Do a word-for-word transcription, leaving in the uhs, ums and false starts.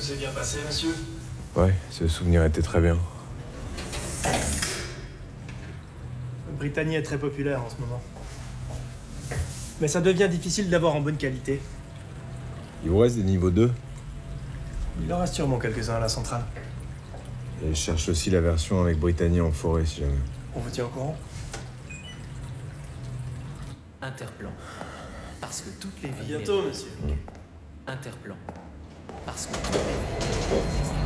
s'est bien passé, monsieur? Ouais, ce souvenir était très bien. Brittany est très populaire en ce moment. Mais ça devient difficile d'avoir en bonne qualité. Il vous reste des niveaux deux? Il en reste sûrement quelques-uns à la centrale. Et je cherche aussi la version avec Brittany en forêt, si jamais. On vous tient au courant? Interplan. Parce que toutes les À vies... bientôt, monsieur. Interplan. Parce que toutes les vies...